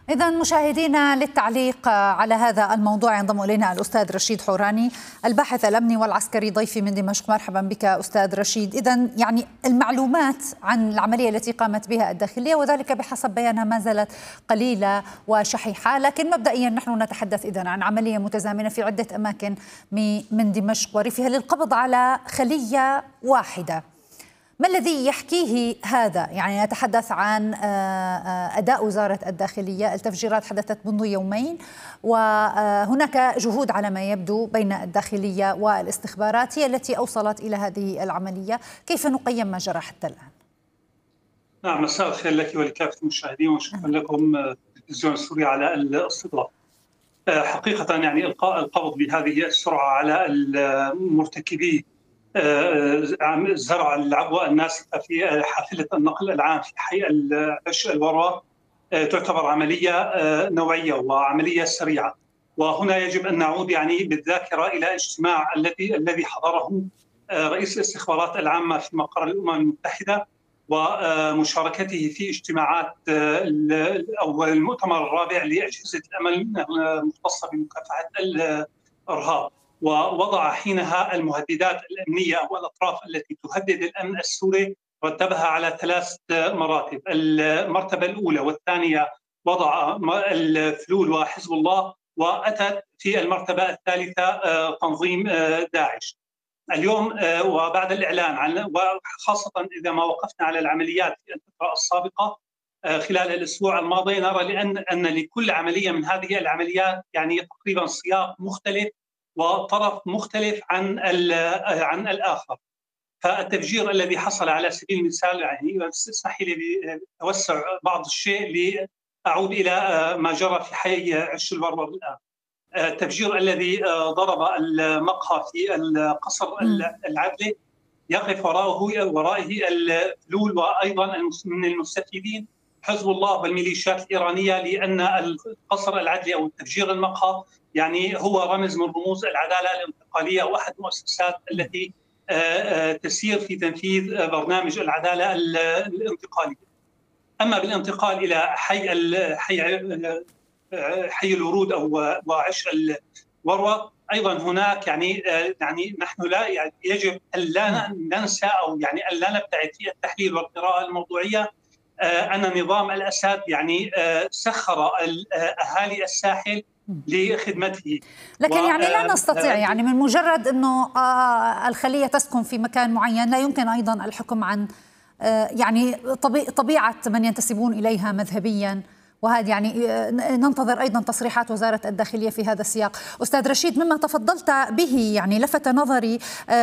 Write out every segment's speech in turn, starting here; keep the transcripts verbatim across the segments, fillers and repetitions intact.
إذا مشاهدينا، للتعليق على هذا الموضوع ينضم إلينا الأستاذ رشيد حوراني الباحث الأمني والعسكري ضيفي من دمشق. مرحبا بك أستاذ رشيد. إذا يعني المعلومات عن العملية التي قامت بها الداخلية وذلك بحسب بيانها ما زالت قليلة وشحيحة، لكن مبدئيا نحن نتحدث إذا عن عملية متزامنة في عدة أماكن من دمشق وريفها للقبض على خلية واحدة. ما الذي يحكيه هذا؟ يعني نتحدث عن أداء وزارة الداخلية. التفجيرات حدثت منذ يومين وهناك جهود على ما يبدو بين الداخلية والاستخبارات هي التي أوصلت إلى هذه العملية. كيف نقيم ما جرى حتى الآن؟ نعم، مساء الخير لك ولكافة المشاهدين، وشكرا لكم التلفزيون السوري على الاستضافة. حقيقة يعني إلقاء القبض بهذه السرعة على المرتكبي زرع العبوة الناسفة في حافلة النقل العام في حي عش الوروة تعتبر عملية نوعية وعملية سريعة. وهنا يجب أن نعود يعني بالذاكرة إلى اجتماع الذي الذي حضره رئيس الاستخبارات العامة في مقر الأمم المتحدة ومشاركته في اجتماعات أو المؤتمر الرابع لأجهزة الأمن المختصة بمكافحة الإرهاب، ووضع حينها المهددات الأمنية والأطراف التي تهدد الأمن السوري رتبها على ثلاث مراتب. المرتبة الأولى والثانية وضع الفلول وحزب الله، وأتت في المرتبة الثالثة تنظيم داعش. اليوم وبعد الإعلان عن، وخاصة إذا ما وقفنا على العمليات في الفترة السابقة خلال الأسبوع الماضي، نرى لأن أن لكل عملية من هذه العمليات يعني تقريبا سياق مختلف وطرف مختلف عن عن الآخر. فالتفجير الذي حصل على سبيل المثال، يعني اسمحي لي بتوسع بعض الشيء لأعود إلى ما جرى في حي عش الوروة الآن. التفجير الذي ضرب المقهى في القصر العدلي يقف وراءه ورائه الفلول، وأيضا من المستفيدين حزب الله والميليشيات الإيرانية، لأن القصر العدلي أو تفجير المقهى يعني هو رمز من رموز العدالة الانتقالية وأحد المؤسسات التي تسير في تنفيذ برنامج العدالة الانتقالية. أما بالانتقال إلى حي حي حي الورود أو وعش الوروة، أيضا هناك يعني يعني نحن لا يعني يجب أن لا ننسى أو يعني أن لا نبتعد في التحليل والقراءة الموضوعية أن نظام الأسد يعني سخر أهالي الساحل لخدمته. لكن يعني لا نستطيع يعني من مجرد أنه الخلية تسكن في مكان معين لا يمكن أيضا الحكم عن يعني طبيعة من ينتسبون إليها مذهبيا، وهذا يعني ننتظر أيضا تصريحات وزارة الداخلية في هذا السياق. أستاذ رشيد، مما تفضلت به يعني لفت نظري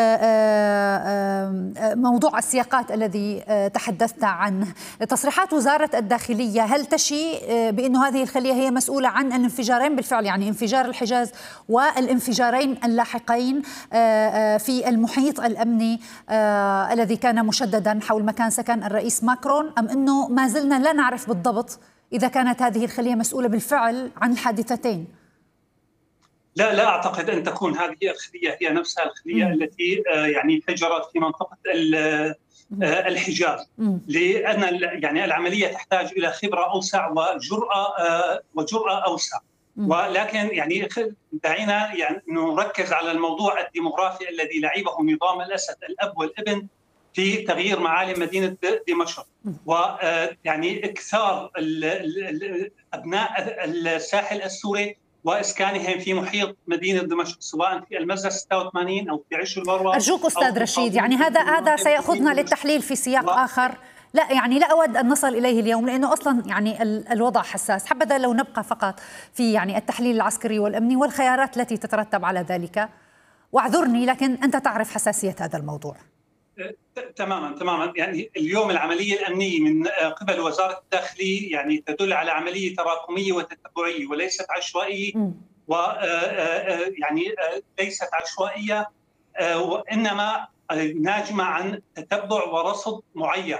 موضوع السياقات الذي تحدثت عنه. تصريحات وزارة الداخلية هل تشي بأن هذه الخلية هي مسؤولة عن الانفجارين بالفعل، يعني انفجار الحجاز والانفجارين اللاحقين في المحيط الأمني الذي كان مشددا حول مكان سكن الرئيس ماكرون، أم أنه ما زلنا لا نعرف بالضبط إذا كانت هذه الخلية مسؤولة بالفعل عن الحادثتين؟ لا لا أعتقد أن تكون هذه الخلية هي نفسها الخلية م. التي يعني فجرت في منطقة الحجاز، لأن يعني العملية تحتاج إلى خبرة أوسع وجرأة وجرأة أوسع. ولكن يعني دعينا يعني نركز على الموضوع الديموغرافي الذي لعبه نظام الأسد الأب والابن في تغيير معالم مدينة دمشق، ويعني إكثار أبناء الساحل السوري وإسكانهم في محيط مدينة دمشق، سواء في المزة ستة وثمانين أو في عش الوروة. أرجوك أستاذ رشيد، يعني هذا هذا سيأخذنا للتحليل في سياق و... آخر لا يعني لا أود أن نصل إليه اليوم، لأنه أصلا يعني الوضع حساس. حبذا لو نبقى فقط في يعني التحليل العسكري والأمني والخيارات التي تترتب على ذلك. واعذرني لكن أنت تعرف حساسية هذا الموضوع. تماما تماما يعني اليوم العمليه الامنيه من قبل وزاره الداخليه يعني تدل على عمليه تراكميه وتتبعيه وليست عشوائيه، ويعني ليست عشوائيه وانما ناجمه عن تتبع ورصد معين.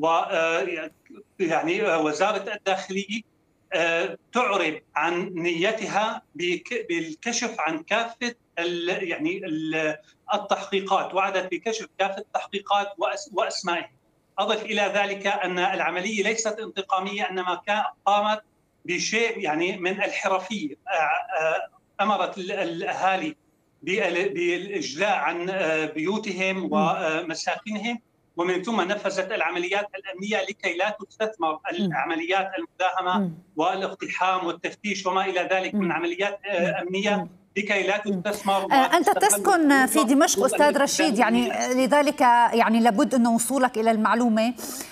ويعني وزاره الداخليه تعرب عن نيتها بالكشف عن كافه يعني التحقيقات، وعدت بكشف كافة التحقيقات وأسمائهم. أضف إلى ذلك أن العملية ليست انتقامية، إنما قامت بشيء يعني من الحرفية. أمرت الأهالي بالإجلاء عن بيوتهم ومساكنهم، ومن ثم نفذت العمليات الأمنية لكي لا تستثمر العمليات المداهمة والاقتحام والتفتيش وما إلى ذلك من عمليات أمنية لكي لا تستثمر. أنت تسكن في دمشق أستاذ رشيد، يعني لذلك يعني لابد أن وصولك إلى المعلومة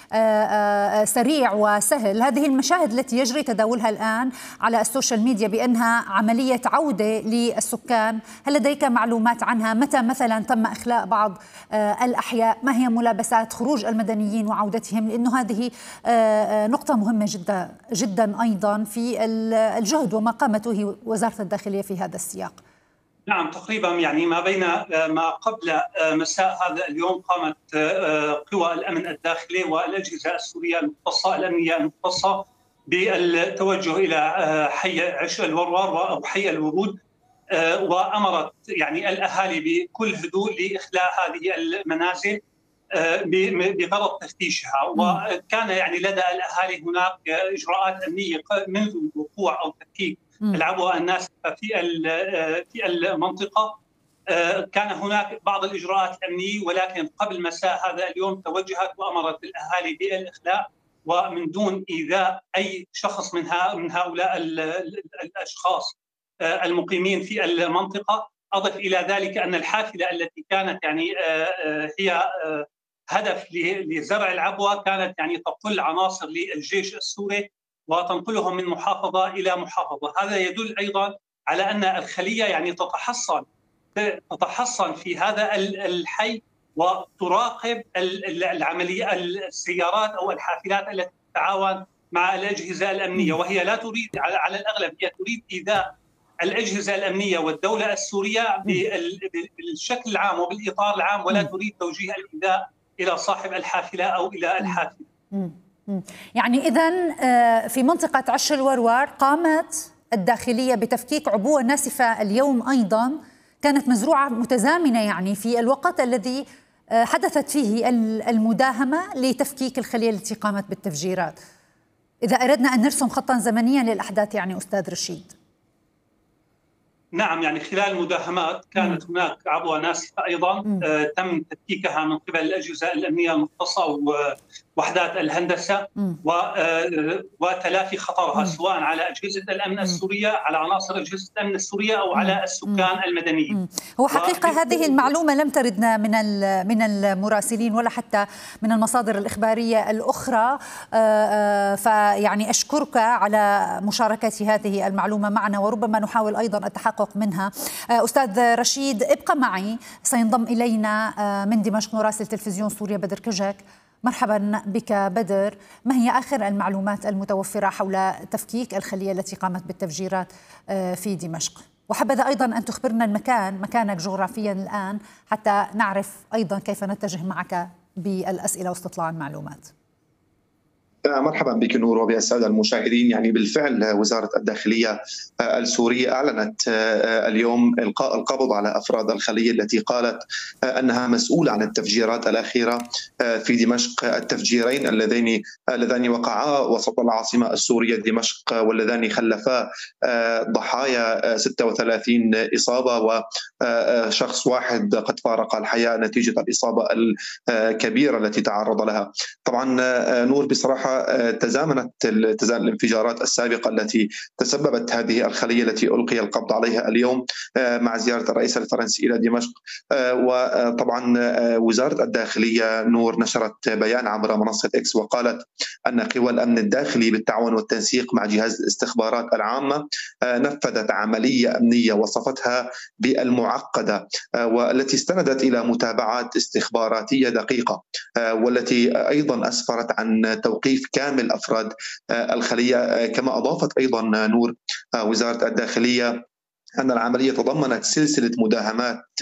سريع وسهل. هذه المشاهد التي يجري تداولها الآن على السوشيال ميديا بأنها عملية عودة للسكان، هل لديك معلومات عنها؟ متى مثلا تم إخلاء بعض الأحياء؟ ما هي ملابسات خروج المدنيين وعودتهم؟ لأنه هذه نقطة مهمة جدا جدا أيضا في الجهد وما قامته وزارة الداخلية في هذا السياق. نعم، تقريبا يعني ما بين ما قبل مساء هذا اليوم قامت قوى الأمن الداخلي والأجهزة السورية المختصة الأمنية المختصة بالتوجه إلى حي عش الوروار أو حي الورود، وأمرت يعني الأهالي بكل هدوء لإخلاء هذه المنازل بغرض تفتيشها. وكان يعني لدى الأهالي هناك إجراءات أمنية منذ وقوع أو تفكيك العبوة الناسفة في في المنطقة. كان هناك بعض الإجراءات الأمنية، ولكن قبل مساء هذا اليوم توجهت وأمرت الأهالي بالإخلاء ومن دون إيذاء أي شخص من من هؤلاء الأشخاص المقيمين في المنطقة. أضف إلى ذلك أن الحافلة التي كانت يعني هي هدف لزرع العبوة كانت يعني تقل عناصر للجيش السوري وتنقلهم من محافظة إلى محافظة. هذا يدل أيضا على أن الخلية يعني تتحصن تتحصن في هذا الحي وتراقب العملية السيارات أو الحافلات التي تتعاون مع الأجهزة الأمنية، وهي لا تريد على الأغلب هي تريد إيذاء الأجهزة الأمنية والدولة السورية بالشكل العام وبالإطار العام، ولا تريد توجيه الإيذاء إلى صاحب الحافلة أو إلى الحافلة. يعني إذن في منطقة عش الوروار قامت الداخلية بتفكيك عبوة ناسفة اليوم أيضا، كانت مزروعة متزامنة يعني في الوقت الذي حدثت فيه المداهمة لتفكيك الخلية التي قامت بالتفجيرات. إذا أردنا أن نرسم خطا زمنيا للأحداث يعني أستاذ رشيد. نعم، يعني خلال المداهمات كانت م. هناك عبوة ناسفة أيضا آه تم تفكيكها من قبل الأجهزة الأمنية المختصة ووحدات الهندسة و آه وتلافي خطرها م. سواء على أجهزة الأمن م. السورية، على عناصر أجهزة الأمن السورية، أو م. على السكان م. المدنيين. م. هو حقيقة و... هذه المعلومة لم تردنا من من المراسلين ولا حتى من المصادر الإخبارية الأخرى، آه آه فيعني أشكرك على مشاركة هذه المعلومة معنا، وربما نحاول أيضا التحقق منها. أستاذ رشيد ابقى معي، سينضم إلينا من دمشق مراسل تلفزيون سوريا بدر كجك. مرحبا بك بدر، ما هي آخر المعلومات المتوفرة حول تفكيك الخلية التي قامت بالتفجيرات في دمشق؟ وحبذا أيضا أن تخبرنا المكان، مكانك جغرافيا الآن، حتى نعرف أيضا كيف نتجه معك بالأسئلة واستطلاع المعلومات. مرحبا بك نور وبالسادة المشاهدين. يعني بالفعل وزارة الداخلية السورية أعلنت اليوم إلقاء القبض على أفراد الخلية التي قالت أنها مسؤولة عن التفجيرات الأخيرة في دمشق، التفجيرين اللذين اللذان وقعا وسط العاصمة السورية دمشق، واللذان خلفا ضحايا ستة وثلاثين إصابة وشخص واحد قد فارق الحياة نتيجة الإصابة الكبيرة التي تعرض لها. طبعا نور بصراحة تزامنت الانفجارات السابقة التي تسببت هذه الخلية التي ألقي القبض عليها اليوم مع زيارة الرئيس الفرنسي إلى دمشق. وطبعا وزارة الداخلية نور نشرت بيان عبر منصة إكس وقالت أن قوى الأمن الداخلي بالتعاون والتنسيق مع جهاز الاستخبارات العامة نفذت عملية أمنية وصفتها بالمعقدة، والتي استندت إلى متابعات استخباراتية دقيقة، والتي أيضا أسفرت عن توقيف كامل أفراد الخلية. كما أضافت أيضا نور وزارة الداخلية أن العملية تضمنت سلسلة مداهمات